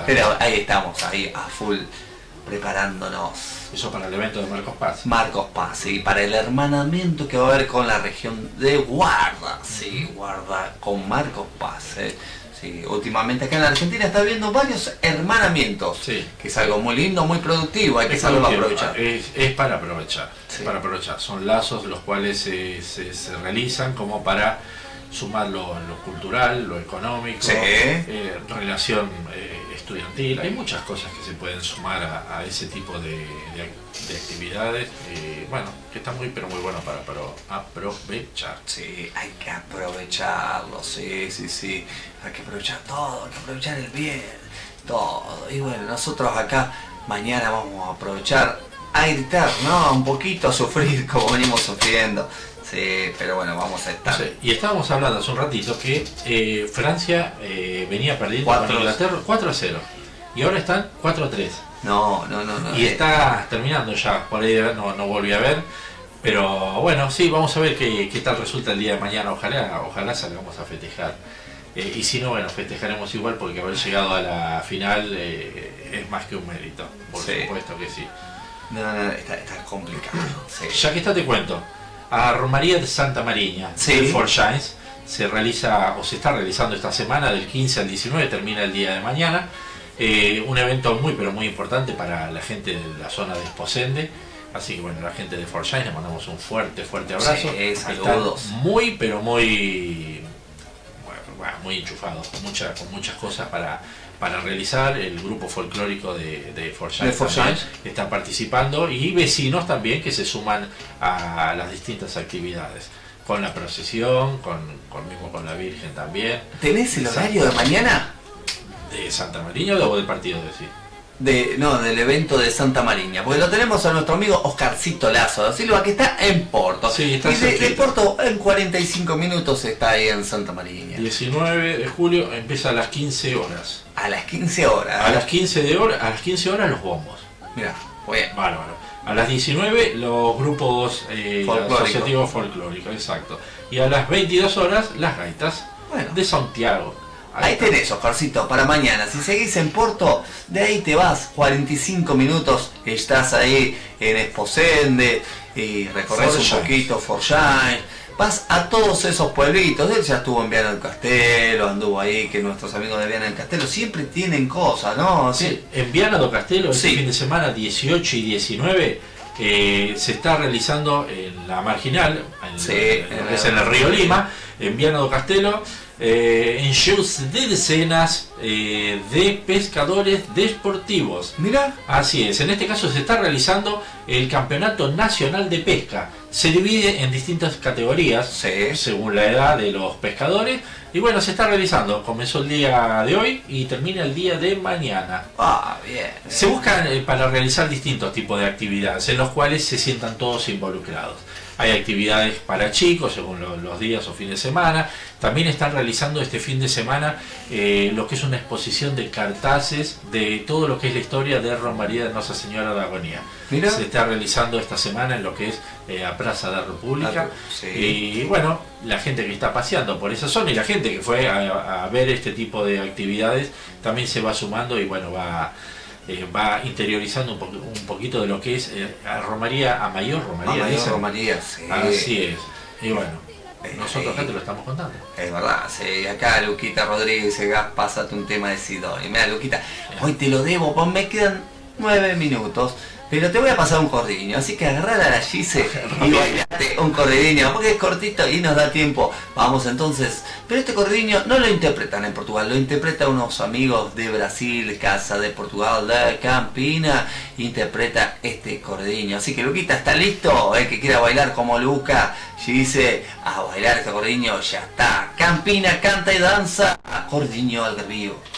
Pero ahí estamos, ahí a full, preparándonos. Eso para el evento de Marcos Paz. Marcos Paz, y para el hermanamiento que va a haber con la región de Guarda, sí, Guarda con Marcos Paz. Sí, últimamente acá en la Argentina está habiendo varios hermanamientos, sí, que es algo muy lindo, muy productivo, hay que saberlo aprovechar. Es para aprovechar, sí, para aprovechar. Son lazos los cuales se realizan como para sumar lo cultural, lo económico, sí, relación estudiantil. Hay muchas cosas que se pueden sumar a ese tipo de actividades, bueno, que está muy pero muy bueno para aprovechar. Sí, hay que aprovecharlo, sí, sí, sí, hay que aprovechar todo, hay que aprovechar el bien, todo. Y bueno, nosotros acá mañana vamos a aprovechar a gritar, ¿no? Un poquito, a sufrir como venimos sufriendo. Sí, pero bueno, vamos a estar. Sí, y estábamos hablando hace un ratito que Francia venía perdiendo con Inglaterra 4-0 y ahora están 4-3. No. Y está terminando ya, por ahí no volví a ver, pero bueno, sí, vamos a ver qué tal resulta el día de mañana. Ojalá salgamos a festejar. Y si no, bueno, festejaremos igual porque haber llegado a la final es más que un mérito, por supuesto que sí. No, está complicado. Sí. Ya que está, te cuento. A Romaría de Santa Mariña, de Forsyth, se está realizando esta semana del 15 al 19, termina el día de mañana. Un evento muy pero muy importante para la gente de la zona de Esposende. Así que bueno, la gente de Forsyth le mandamos un fuerte abrazo. Sí, saludos. Están muy pero muy enchufados, con muchas cosas para realizar. El grupo folclórico de Forsyth está participando, y vecinos también que se suman a las distintas actividades, con la procesión, con la Virgen también. ¿Tenés el horario de mañana? ¿De Santa Mariña o del partido de sí? Del evento de Santa Mariña, porque lo tenemos a nuestro amigo Oscarcito Lazo da Silva, que está en Porto. Sí, está de Porto en 45 minutos está ahí en Santa Mariña. 19 de julio empieza a las 15 horas. A las 15 horas. A las 15 horas los bombos. Mira, bien. Bárbaro. A las 19 los grupos asociativos folclóricos, exacto. Y a las 22 horas las gaitas de Santiago. Ahí tenés, Oscarcito, para mañana. Si seguís en Porto, de ahí te vas 45 minutos, estás ahí en Esposende y recorres un poquito Forsyth. Vas a todos esos pueblitos. Él ya estuvo en Viana del Castelo, anduvo ahí, que nuestros amigos de Viana del Castelo siempre tienen cosas, ¿no? Sí, en Viana del Castelo, este fin de semana 18 y 19, se está realizando en la Marginal, en el Río Lima, en Viana del Castelo, en shows de decenas de pescadores deportivos. Mira. Así es, en este caso se está realizando el Campeonato Nacional de Pesca. Se divide en distintas categorías, según la edad de los pescadores. Y bueno, se está realizando. Comenzó el día de hoy y termina el día de mañana. Bien. Se buscan para realizar distintos tipos de actividades en los cuales se sientan todos involucrados. Hay actividades para chicos según los días o fines de semana. También están realizando este fin de semana lo que es una exposición de cartaces de todo lo que es la historia de Romaría de Nuestra Señora de Agonía. Mira. Se está realizando esta semana en lo que es a Plaza de la República. Y bueno, la gente que está paseando por esa zona y la gente que fue a ver este tipo de actividades también se va sumando y bueno, va interiorizando un poquito de lo que es a Mayor Romaría. Sí. Así es. Y bueno, nosotros acá te lo estamos contando. Es verdad, sí. Acá Luquita Rodríguez, Gas, pásate un tema de Sidonio. Mira, Luquita, hoy te lo debo, pues me quedan 9 minutos. Pero te voy a pasar un cordiño, así que agarrar a la Gise y bailate un cordiño, porque es cortito y nos da tiempo. Vamos entonces, pero este cordiño no lo interpretan en Portugal, lo interpreta unos amigos de Brasil, Casa de Portugal, de Campina, interpreta este cordiño. Así que Luquita, ¿está listo? El que quiera bailar como Luca, Gise, a bailar este cordiño, ya está. Campina canta y danza, cordiño al vivo.